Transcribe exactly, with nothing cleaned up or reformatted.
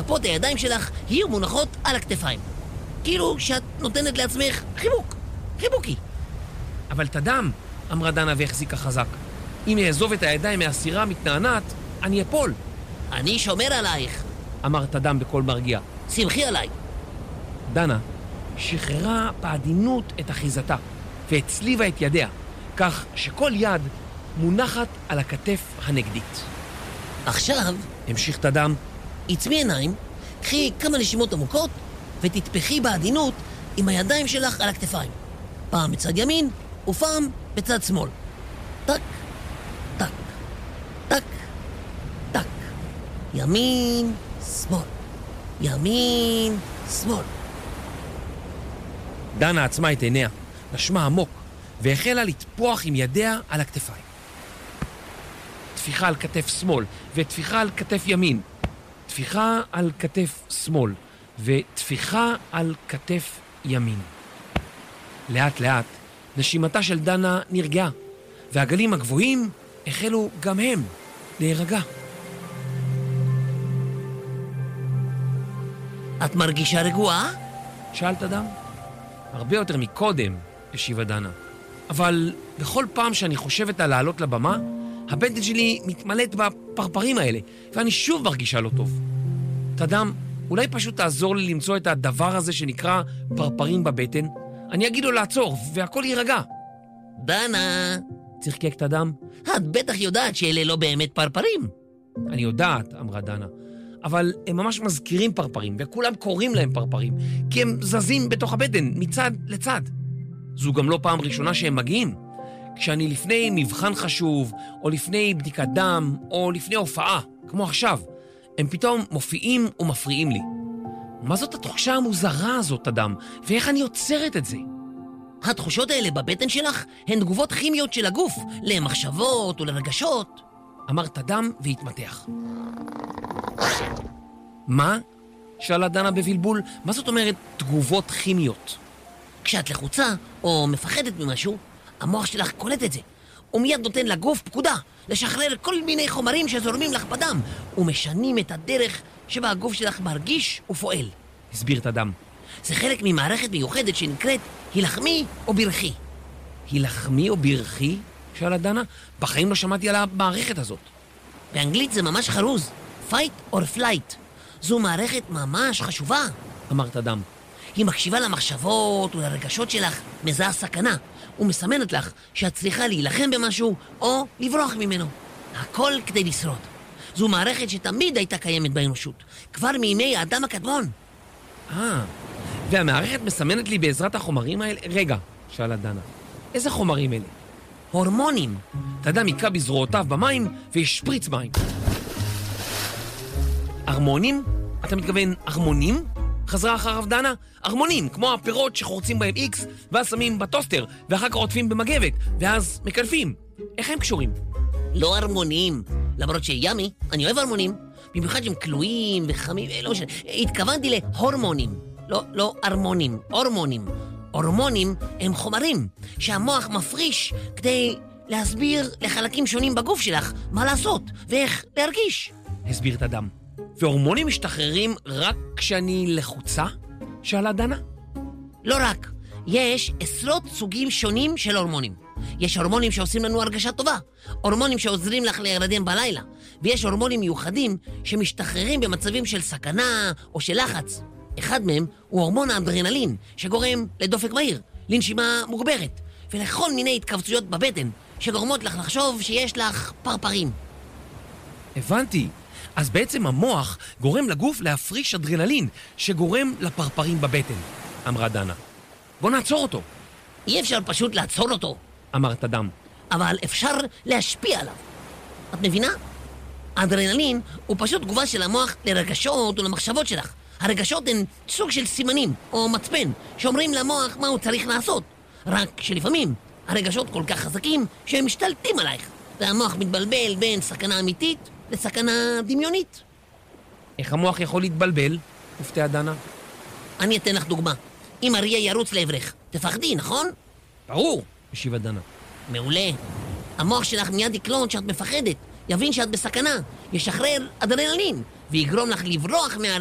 וכפות הידיים שלך יהיו מונחות על הכתפיים. כאילו שאת נותנת לעצמך חיבוק, חיבוקי. אבל תדם, אמרה דנה והחזיקה חזק. אם יעזוב את הידיים מהסירה המתנענת, אני אפול. אני שומר עלייך, אמר תדם בקול מרגיע. שמחי עליי. דנה שחררה בעדינות את אחיזתה והצליבה את ידיה, כך שכל יד מונחת על הכתף הנגדית. עכשיו, המשיך תדם, עצמי עיניים, קחי כמה נשימות עמוקות ותתפחי בעדינות עם הידיים שלך על הכתפיים. פעם בצד ימין ופעם בצד שמאל. טק, טק, טק, טק. ימין, שמאל. ימין, שמאל. דנה עצמה את עיניה, נשמה עמוק, והחלה לטפוח עם ידיה על הכתפיים. תפיחה על כתף שמאל, ותפיחה על כתף ימין. תפיחה על כתף שמאל, ותפיחה על כתף ימין. לאט לאט, נשימתה של דנה נרגעה, והגלים הגבוהים החלו גם הם להירגע. את מרגישה רגועה? שאלת אדם? הרבה יותר מקודם, השיבה דנה. אבל בכל פעם שאני חושבת על לעלות לבמה, הבטן שלי מתמלאת בפרפרים האלה, ואני שוב מרגישה לא טוב. תדם, אולי פשוט תעזור לי למצוא את הדבר הזה שנקרא פרפרים בבטן? אני אגיד לו לעצור, והכל יירגע. דנה, צחקק תדם. את בטח יודעת שאלה לא באמת פרפרים. אני יודעת, אמרה דנה, אבל הם ממש מזכירים פרפרים, וכולם קוראים להם פרפרים, כי הם זזים בתוך הבטן, מצד לצד. זו גם לא פעם ראשונה שהם מגיעים. כשאני לפני מבחן חשוב, או לפני בדיקת דם, או לפני הופעה, כמו עכשיו, הם פתאום מופיעים ומפריעים לי. מה זאת התחושה המוזרה הזאת, אדם? ואיך אני יוצרת את זה? התחושות האלה בבטן שלך הן תגובות כימיות של הגוף, למחשבות ולרגשות. אמר תדם והתמתח. מה? שאלה דנה בבלבול. מה זאת אומרת תגובות כימיות? כשאת לחוצה או מפחדת ממשהו, המוח שלך קולט את זה. הוא מיד נותן לגוף פקודה לשחרר כל מיני חומרים שזורמים לך בדם ומשנים את הדרך שבה הגוף שלך מרגיש ופועל. הסביר תדם. זה חלק ממערכת מיוחדת שנקראת הילחמי או ברכי. הילחמי או ברכי? שאלה דנה. בחיים לא שמעתי על המערכת הזאת. באנגלית זה ממש חרוז. fight or flight. זו מערכת ממש חשובה. אמר תדם. היא מקשיבה למחשבות ולרגשות שלך, מזהה סכנה, ומסמנת לך שאת צריכה להילחם במשהו או לברוח ממנו. הכל כדי לשרוד. זו מערכת שתמיד הייתה קיימת באנושות, כבר מימי האדם הקדמון. אה, והמערכת מסמנת לי בעזרת החומרים האלה? רגע, שאלה דנה. איזה חומרים אלה? הורמונים. תדם היכה בזרועותיו במים והשפריץ מים. הרמונים? אתה מתכוון הרמונים? חזרה אחריו דנה? הרמונים, כמו הפירות שחורצים בהם איקס, ואז שמים בטוסטר, ואחר כך עוטפים במגבת, ואז מקלפים. איך הם קשורים? לא הרמונים. למרות שימי, אני אוהב הרמונים. במיוחד שהם כלואים וחמים, לא משנה. התכוונתי להורמונים. לא, לא הרמונים, הורמונים. הורמונים הם חומרים שהמוח מפריש כדי להסביר לחלקים שונים בגוף שלך מה לעשות ואיך להרגיש. הסביר תדם. והורמונים משתחררים רק כשאני לחוצה? שאלה דנה. לא רק. יש עשרות סוגים שונים של הורמונים. יש הורמונים שעושים לנו הרגשה טובה, הורמונים שעוזרים לך להירדם בלילה, ויש הורמונים מיוחדים שמשתחררים במצבים של סכנה או של לחץ. אחד מהם הוא הורמון האדרנלין, שגורם לדופק מהיר, לנשימה מוגברת, ולכל מיני התכווצויות בבטן, שגורמות לך לחשוב שיש לך פרפרים. הבנתי. אז בעצם המוח גורם לגוף להפריש אדרנלין, שגורם לפרפרים בבטן, אמרה דנה. בוא נעצור אותו. אי אפשר פשוט לעצור אותו, אמר תדם. אבל אפשר להשפיע עליו. את מבינה? האדרנלין הוא פשוט תגובה של המוח לרגשות ולמחשבות שלך. הרגשות הן סוג של סימנים או מצפן שאומרים למוח מה הוא צריך לעשות. רק שלפעמים הרגשות כל כך חזקים שהם משתלטים עלייך, והמוח מתבלבל בין סכנה אמיתית לסכנה דמיונית. איך המוח יכול להתבלבל? הופתעה דנה. אני אתן לך דוגמה. אם אריה ירוץ לעברך, תפחדי, נכון? ברור, השיבה דנה. מעולה. המוח שלך מיד יקלוט שאת מפחדת, יבין שאת בסכנה, ישחרר אדרנלין ויגרום לך לברוח מהאריה